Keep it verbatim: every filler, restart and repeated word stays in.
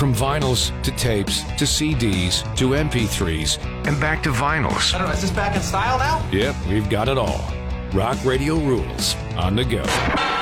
From vinyls to tapes to C Ds to M P threes and back to vinyls. I don't know, is this back in style now? Yep, we've got it all. Rock Radio rules. On the go.